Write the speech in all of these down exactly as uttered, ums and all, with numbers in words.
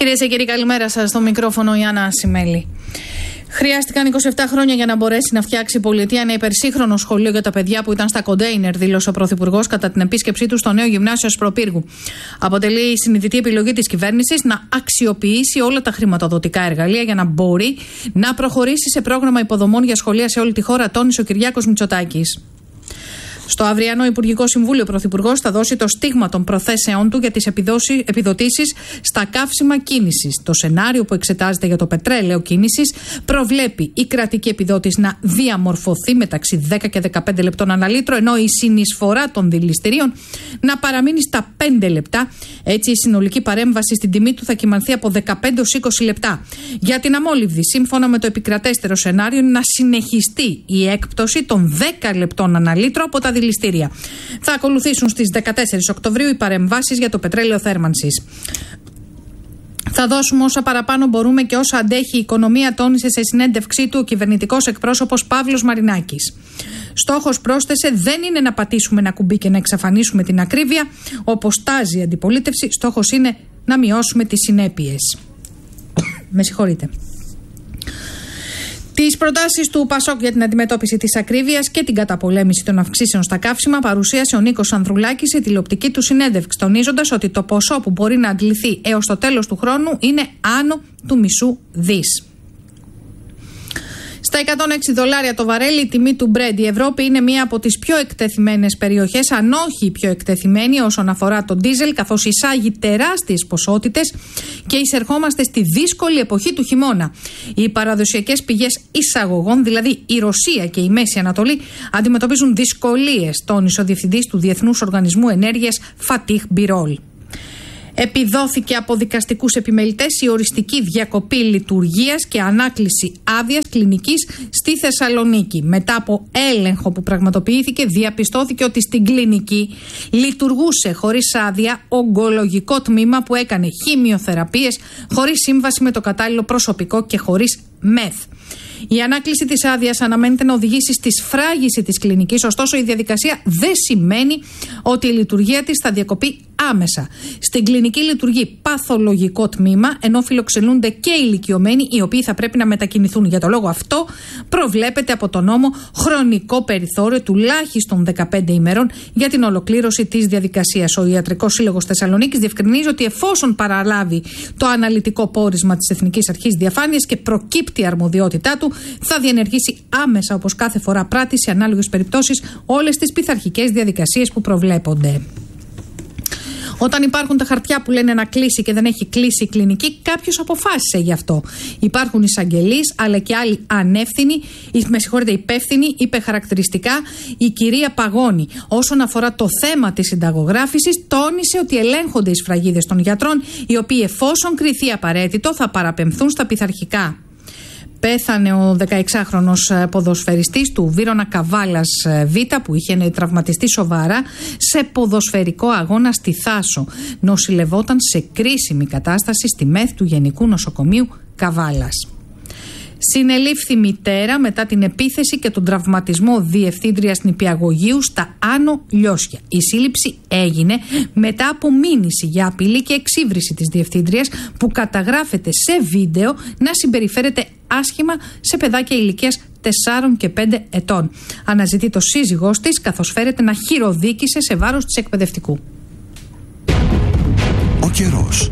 Κυρίες και κύριοι, καλημέρα σας. Στο μικρόφωνο η Άννα Ασημέλη. Χρειάστηκαν είκοσι επτά χρόνια για να μπορέσει να φτιάξει η πολιτεία ένα υπερσύγχρονο σχολείο για τα παιδιά που ήταν στα κοντέινερ, δήλωσε ο Πρωθυπουργός κατά την επίσκεψή του στο νέο γυμνάσιο Ασπροπύργου. Αποτελεί συνειδητή επιλογή της κυβέρνησης να αξιοποιήσει όλα τα χρηματοδοτικά εργαλεία για να μπορεί να προχωρήσει σε πρόγραμμα υποδομών για σχολεία σε όλη τη χώρα, τόνισε ο Κυριάκος Μητσοτάκης. Στο αυριανό Υπουργικό Συμβούλιο, ο Πρωθυπουργός θα δώσει το στίγμα των προθέσεών του για τις επιδοτήσεις στα καύσιμα κίνησης. Το σενάριο που εξετάζεται για το πετρέλαιο κίνησης προβλέπει η κρατική επιδότηση να διαμορφωθεί μεταξύ δέκα και δεκαπέντε λεπτών ανά λίτρο, ενώ η συνεισφορά των δηληστηρίων να παραμείνει στα πέντε λεπτά. Έτσι, η συνολική παρέμβαση στην τιμή του θα κυμανθεί από δεκαπέντε έως είκοσι λεπτά. Για την αμόλυβδη, σύμφωνα με το επικρατέστερο σενάριο, είναι να συνεχιστεί η έκπτωση των δέκα λεπτών ανά λίτρο από τα δηληστήρια. Θα ακολουθήσουν στις δεκατέσσερις Οκτωβρίου οι παρεμβάσεις για το πετρέλαιο θέρμανσης. Θα δώσουμε όσα παραπάνω μπορούμε και όσα αντέχει η οικονομία, τόνισε σε συνέντευξή του ο κυβερνητικός εκπρόσωπος Παύλος Μαρινάκης. Στόχος, πρόσθεσε, δεν είναι να πατήσουμε ένα κουμπί και να εξαφανίσουμε την ακρίβεια, όπως τάζει η αντιπολίτευση. Στόχος είναι να μειώσουμε τις συνέπειες. Με συγχωρείτε. Τις προτάσεις του Πασόκ για την αντιμετώπιση της ακρίβειας και την καταπολέμηση των αυξήσεων στα καύσιμα παρουσίασε ο Νίκος Ανδρουλάκης σε τηλεοπτική του συνέντευξη, τονίζοντας ότι το ποσό που μπορεί να αντληθεί έως το τέλος του χρόνου είναι άνω του μισού δις. Στα εκατόν έξι δολάρια το βαρέλι η τιμή του Brent. Η Ευρώπη είναι μία από τις πιο εκτεθειμένες περιοχές, αν όχι η πιο εκτεθειμένη όσον αφορά το ντίζελ, καθώς εισάγει τεράστιες ποσότητες και εισερχόμαστε στη δύσκολη εποχή του χειμώνα. Οι παραδοσιακές πηγές εισαγωγών, δηλαδή η Ρωσία και η Μέση Ανατολή, αντιμετωπίζουν δυσκολίες, τόνισε ο διευθυντής του Διεθνούς Οργανισμού Ενέργειας Φατίχ Μπιρόλ. Επιδόθηκε από δικαστικούς επιμελητές η οριστική διακοπή λειτουργίας και ανάκληση άδειας κλινικής στη Θεσσαλονίκη. Μετά από έλεγχο που πραγματοποιήθηκε, διαπιστώθηκε ότι στην κλινική λειτουργούσε χωρίς άδεια ογκολογικό τμήμα που έκανε χημειοθεραπείες χωρίς σύμβαση με το κατάλληλο προσωπικό και χωρίς μεθ. Η ανάκληση της άδειας αναμένεται να οδηγήσει στη σφράγιση της κλινικής, ωστόσο η διαδικασία δεν σημαίνει ότι η λειτουργία της θα διακοπεί άμεσα. Στην κλινική λειτουργεί παθολογικό τμήμα, ενώ φιλοξενούνται και ηλικιωμένοι, οι οποίοι θα πρέπει να μετακινηθούν. Για το λόγο αυτό, προβλέπεται από τον νόμο χρονικό περιθώριο τουλάχιστον δεκαπέντε ημερών για την ολοκλήρωση της διαδικασίας. Ο Ιατρικός Σύλλογος Θεσσαλονίκης διευκρινίζει ότι εφόσον παραλάβει το αναλυτικό πόρισμα της Εθνικής Αρχής Διαφάνειας και προκύπτει η αρμοδιότητά του, θα διενεργήσει άμεσα, όπως κάθε φορά πράττει σε ανάλογες περιπτώσεις, όλες τις πειθαρχικές διαδικασίες που προβλέπονται. Όταν υπάρχουν τα χαρτιά που λένε να κλείσει και δεν έχει κλείσει η κλινική, κάποιος αποφάσισε γι' αυτό. Υπάρχουν εισαγγελείς, αλλά και άλλοι ανεύθυνοι, με συγχωρείτε, υπεύθυνοι, είπε χαρακτηριστικά η κυρία Παγώνη. Όσον αφορά το θέμα της συνταγογράφησης, τόνισε ότι ελέγχονται οι σφραγίδες των γιατρών, οι οποίοι, εφόσον κριθεί απαραίτητο, θα παραπεμφθούν στα πειθαρχικά. Πέθανε ο δεκαεξάχρονος ποδοσφαιριστής του Βύρωνα Καβάλας Β, που είχε τραυματιστεί σοβαρά σε ποδοσφαιρικό αγώνα στη Θάσο. Νοσηλευόταν σε κρίσιμη κατάσταση στη ΜΕΘ του Γενικού Νοσοκομείου Καβάλας. Συνελήφθη μητέρα μετά την επίθεση και τον τραυματισμό διευθύντριας νηπιαγωγείου στα Άνω Λιώσια. Η σύλληψη έγινε μετά από μήνυση για απειλή και εξύβριση της διευθύντριας, που καταγράφεται σε βίντεο να συμπεριφέρεται άσχημα σε παιδάκια ηλικίας τεσσάρων και πέντε ετών. Αναζητεί το σύζυγός της, καθώς φέρεται να χειροδίκησε σε βάρος της εκπαιδευτικού. Ο καιρός.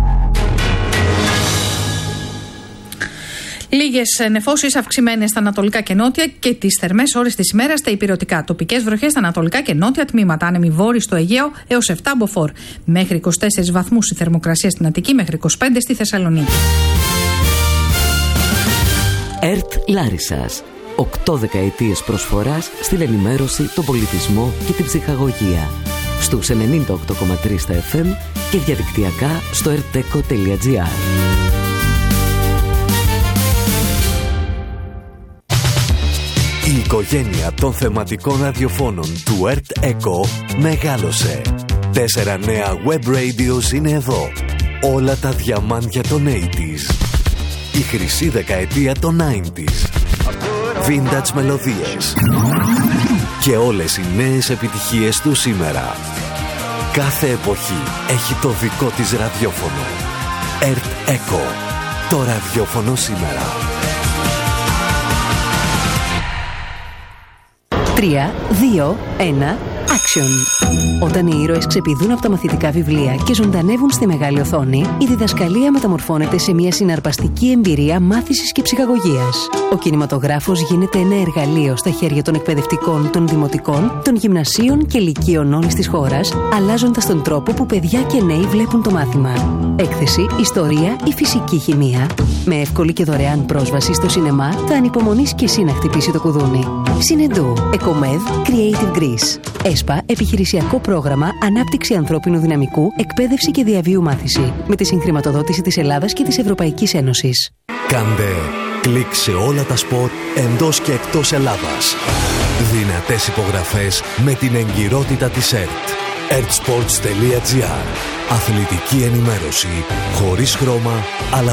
Λίγες νεφώσεις αυξημένες στα ανατολικά και νότια και τις θερμές ώρες της ημέρας στα ηπειρωτικά. Τοπικές βροχές στα ανατολικά και νότια τμήματα. Άνεμοι βόρειοι στο Αιγαίο έως επτά μποφόρ. Μέχρι είκοσι τέσσερις βαθμούς η θερμοκρασία στην Αττική, μέχρι είκοσι πέντε στη Θεσσαλονίκη. ΕΡΤ Λάρισσας. Οκτώ δεκαετίες προσφοράς στην ενημέρωση, τον πολιτισμό και την ψυχαγωγία. Στους ενενήντα οκτώ κόμμα τρία στα εφ εμ και διαδικτυακά στο ερτέκο τελεία τζι άρ. Η οικογένεια των θεματικών ραδιοφώνων του ΕΡΤ ΕΚΟ μεγάλωσε. Τέσσερα νέα web radios είναι εδώ. Όλα τα διαμάντια των ογδόντα. Η χρυσή δεκαετία των ενενήντα. Vintage μελωδίες. Και όλες οι νέες επιτυχίες του σήμερα. Κάθε εποχή έχει το δικό της ραδιόφωνο. ΕΡΤ ΕΚΟ. Το ραδιόφωνο σήμερα. Τρία, δύο, ένα, action. Όταν οι ήρωες ξεπηδούν από τα μαθητικά βιβλία και ζωντανεύουν στη μεγάλη οθόνη, η διδασκαλία μεταμορφώνεται σε μια συναρπαστική εμπειρία μάθησης και ψυχαγωγίας. Ο κινηματογράφος γίνεται ένα εργαλείο στα χέρια των εκπαιδευτικών, των δημοτικών, των γυμνασίων και λυκείων όλης της χώρας, αλλάζοντας τον τρόπο που παιδιά και νέοι βλέπουν το μάθημα. Έκθεση, ιστορία ή φυσική χημεία. Με εύκολη και δωρεάν πρόσβαση στο σινεμά, θα ανυπομονείς και εσύ να χτυπήσει το κουδούνι. Συνεντού, Εκομέδ, Creative Greece. ΕΣΠΑ, επιχειρησιακό πρόγραμμα ανάπτυξη ανθρώπινου δυναμικού, εκπαίδευση και διαβίου μάθηση. Με τη συγχρηματοδότηση της Ελλάδας και της Ευρωπαϊκής Ένωσης. Κάντε κλικ σε όλα τα σπορ εντός και εκτός Ελλάδας. Δυνατές υπογραφές με την εγκυρότητα της ΕΡΤ. ερτ σπορτς τελεία τζι άρ. Αθλητική ενημέρωση χωρίς χρώμα αλλά